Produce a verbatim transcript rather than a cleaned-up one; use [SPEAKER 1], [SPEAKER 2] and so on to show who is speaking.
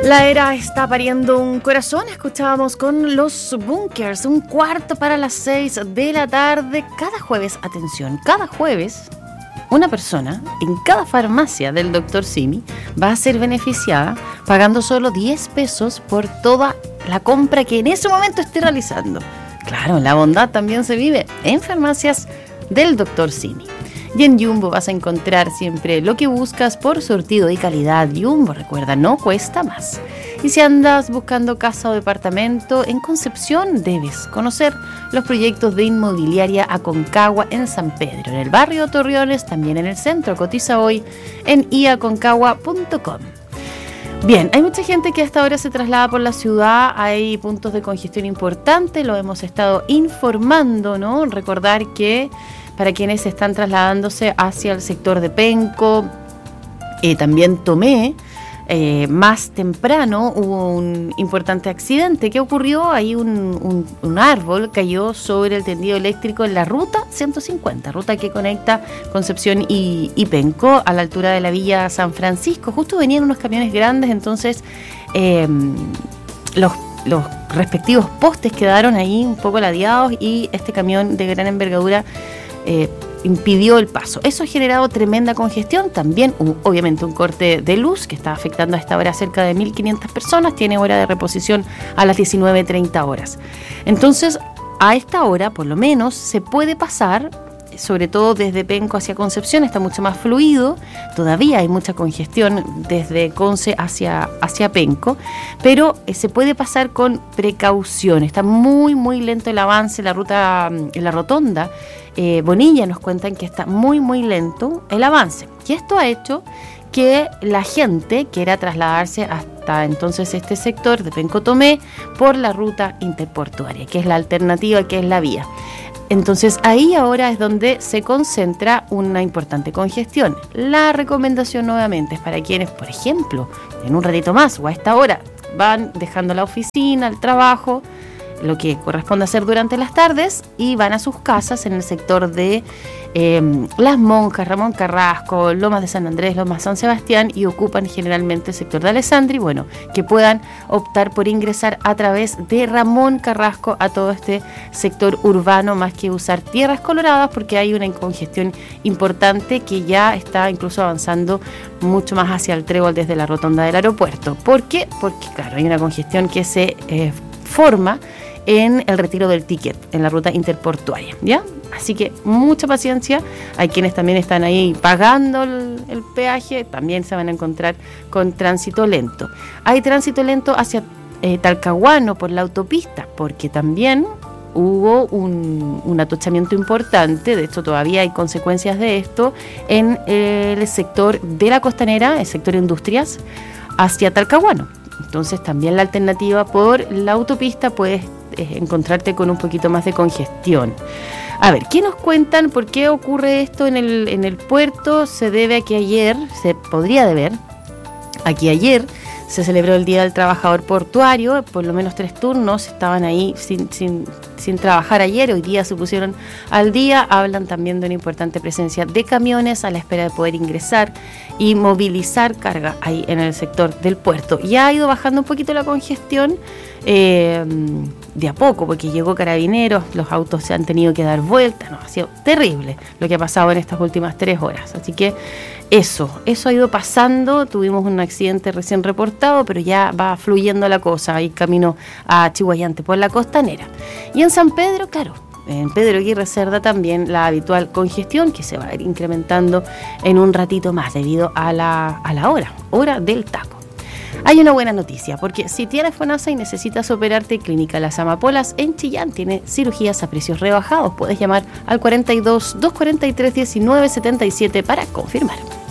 [SPEAKER 1] La era está pariendo un corazón. Escuchábamos con los Bunkers, un cuarto para las seis de la tarde. Cada jueves, atención, cada jueves una persona en cada farmacia del doctor Simi va a ser beneficiada pagando solo diez pesos por toda la compra que en ese momento esté realizando. Claro, la bondad también se vive en farmacias del doctor Simi. Y en Jumbo vas a encontrar siempre lo que buscas por surtido y calidad. Jumbo, recuerda, no cuesta más. Y si andas buscando casa o departamento, en Concepción debes conocer los proyectos de Inmobiliaria Aconcagua en San Pedro, en el barrio Torreones, también en el centro. Cotiza hoy en i a concagua punto com. Bien, hay mucha gente que hasta ahora se traslada por la ciudad, hay puntos de congestión importantes, lo hemos estado informando, ¿no? Recordar que para quienes están trasladándose hacia el sector de Penco, eh, también Tomé, eh, más temprano hubo un importante accidente que ocurrió, ahí un, un, un árbol cayó sobre el tendido eléctrico en la ruta ciento cincuenta, ruta que conecta Concepción y, y Penco a la altura de la Villa San Francisco. Justo venían unos camiones grandes, entonces eh, los Los respectivos postes quedaron ahí un poco ladeados y este camión de gran envergadura eh, impidió el paso. Eso ha generado tremenda congestión, también un, obviamente un corte de luz que está afectando a esta hora cerca de mil quinientas personas, tiene hora de reposición a las diecinueve treinta horas. Entonces, a esta hora, por lo menos, se puede pasar, sobre todo desde Penco hacia Concepción, está mucho más fluido, todavía hay mucha congestión desde Conce hacia, hacia Penco, pero eh, se puede pasar con precaución, está muy muy lento el avance, la ruta, en la rotonda, eh, Bonilla nos cuentan que está muy muy lento el avance, y esto ha hecho que la gente quiera trasladarse hasta entonces este sector de Penco Tomé por la ruta interportuaria, que es la alternativa, que es la vía. Entonces ahí ahora es donde se concentra una importante congestión. La recomendación nuevamente es para quienes, por ejemplo, en un ratito más o a esta hora van dejando la oficina, el trabajo, lo que corresponde hacer durante las tardes y van a sus casas en el sector de eh, Las Monjas, Ramón Carrasco, Lomas de San Andrés, Lomas San Sebastián y ocupan generalmente el sector de Alessandri, bueno, que puedan optar por ingresar a través de Ramón Carrasco a todo este sector urbano más que usar tierras coloradas porque hay una congestión importante que ya está incluso avanzando mucho más hacia el trébol desde la rotonda del aeropuerto. ¿Por qué? Porque claro, hay una congestión que se eh, forma en el retiro del ticket, en la ruta interportuaria, ¿ya? Así que mucha paciencia, hay quienes también están ahí pagando el, el peaje, también se van a encontrar con tránsito lento. Hay tránsito lento hacia eh, Talcahuano por la autopista, porque también hubo un, un atochamiento importante, de hecho todavía hay consecuencias de esto, en eh, el sector de la Costanera, el sector Industrias, hacia Talcahuano. Entonces también la alternativa por la autopista puedes eh, encontrarte con un poquito más de congestión. A ver, ¿qué nos cuentan? ¿Por qué ocurre esto en el, en el puerto? Se debe a que ayer, se podría deber, a que ayer se celebró el Día del Trabajador Portuario, por lo menos tres turnos estaban ahí sin, sin, sin trabajar ayer, hoy día se pusieron al día, hablan también de una importante presencia de camiones a la espera de poder ingresar y movilizar carga ahí en el sector del puerto. Ya ha ido bajando un poquito la congestión, eh, de a poco, porque llegó Carabineros, los autos se han tenido que dar vuelta, no, ha sido terrible lo que ha pasado en estas últimas tres horas, así que Eso, eso ha ido pasando, tuvimos un accidente recién reportado, pero ya va fluyendo la cosa, ahí camino a Chihuayante por la Costanera. Y en San Pedro, claro, en Pedro Aguirre Cerda también la habitual congestión que se va a ir incrementando en un ratito más debido a la, a la hora, hora del taco. Hay una buena noticia, porque si tienes FONASA y necesitas operarte, Clínica Las Amapolas en Chillán tiene cirugías a precios rebajados. Puedes llamar al cuarenta y dos, doscientos cuarenta y tres, diecinueve setenta y siete para confirmar.